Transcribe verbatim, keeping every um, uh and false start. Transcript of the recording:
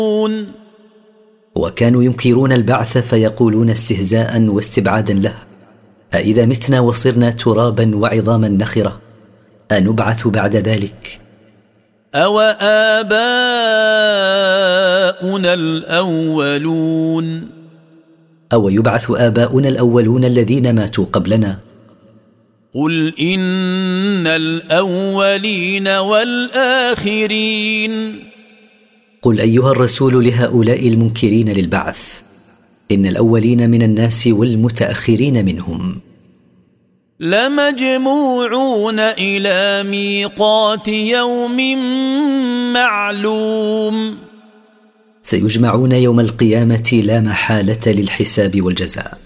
وكانوا ينكرون البعث فيقولون استهزاء واستبعادا له: أإذا متنا وصرنا ترابا وعظاما نخرة أنبعث بعد ذلك؟ أو آباؤنا الأولون أو يبعث آباؤنا الأولون الذين ماتوا قبلنا؟ قل إن الأولين والآخرين قل أيها الرسول لهؤلاء المنكرين للبعث: إن الأولين من الناس والمتأخرين منهم لمجموعون إلى ميقات يوم معلوم سيجمعون يوم القيامة لا محالة للحساب والجزاء.